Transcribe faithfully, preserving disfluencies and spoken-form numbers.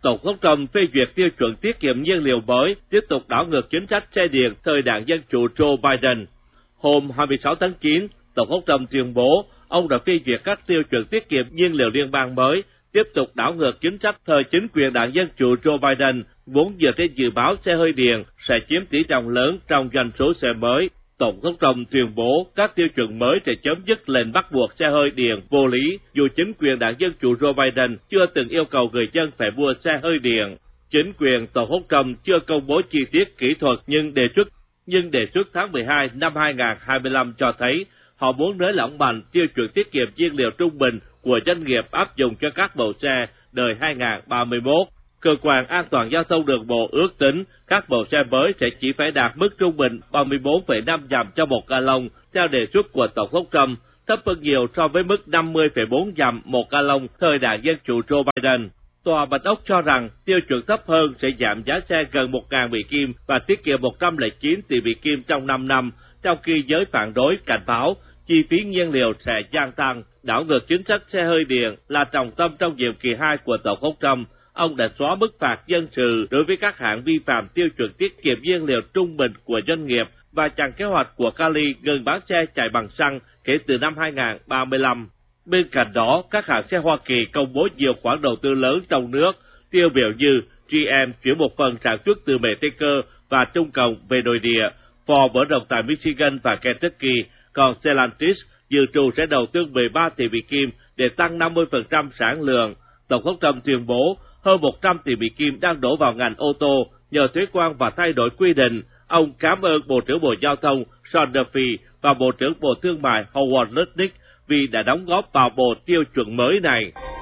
Tổng thống Trump phê duyệt tiêu chuẩn tiết kiệm nhiên liệu mới, tiếp tục đảo ngược chính sách xe điện thời đảng Dân Chủ Joe Biden. Hôm hai mươi sáu tháng chín, Tổng thống Trump tuyên bố ông đã phê duyệt các tiêu chuẩn tiết kiệm nhiên liệu liên bang mới, tiếp tục đảo ngược chính sách thời chính quyền đảng Dân Chủ Joe Biden, vốn dựa trên dự báo xe hơi điện sẽ chiếm tỷ trọng lớn trong doanh số xe mới. Tổng thống Trump tuyên bố các tiêu chuẩn mới sẽ chấm dứt lệnh bắt buộc xe hơi điện vô lý, dù chính quyền đảng Dân Chủ Joe Biden chưa từng yêu cầu người dân phải mua xe hơi điện. Chính quyền Tổng thống Trump chưa công bố chi tiết kỹ thuật nhưng đề xuất nhưng đề xuất tháng mười hai năm hai nghìn không trăm hai mươi lăm cho thấy họ muốn nới lỏng mạnh tiêu chuẩn tiết kiệm nhiên liệu trung bình của doanh nghiệp áp dụng cho các mẫu xe đời hai nghìn không trăm ba mươi mốt. Cơ quan An toàn Giao thông Đường bộ ước tính các mẫu xe mới sẽ chỉ phải đạt mức trung bình ba mươi bốn phẩy năm dặm cho một gallon theo đề xuất của Tổng thống Trump, thấp hơn nhiều so với mức năm mươi phẩy bốn dặm một gallon thời đảng Dân Chủ Joe Biden. Tòa Bạch Ốc cho rằng tiêu chuẩn thấp hơn sẽ giảm giá xe gần một nghìn Mỹ Kim và tiết kiệm một trăm lẻ chín tỷ Mỹ Kim trong năm năm, trong khi giới phản đối cảnh báo chi phí nhiên liệu sẽ gia tăng. Đảo ngược chính sách xe hơi điện là trọng tâm trong nhiệm kỳ hai của Tổng thống Trump. Ông đã xóa mức phạt dân sự đối với các hãng vi phạm tiêu chuẩn tiết kiệm nhiên liệu trung bình của doanh nghiệp và chặn kế hoạch của Cali ngừng bán xe chạy bằng xăng kể từ năm hai nghìn không trăm ba mươi lăm. Bên cạnh đó, các hãng xe Hoa Kỳ công bố nhiều khoản đầu tư lớn trong nước, tiêu biểu như giê em chuyển một phần sản xuất từ Mexico và Trung Cộng về nội địa, Ford mở rộng tại Michigan và Kentucky, còn Stellantis dự trù sẽ đầu tư mười ba tỷ Mỹ Kim để tăng năm mươi phần trăm sản lượng. Tổng thống Trump tuyên bố hơn một trăm tỷ Mỹ Kim đang đổ vào ngành ô tô nhờ thuế quan và thay đổi quy định. Ông cảm ơn Bộ trưởng Bộ Giao thông Sean Duffy và Bộ trưởng Bộ Thương mại Howard Lutnick vì đã đóng góp vào bộ tiêu chuẩn mới này.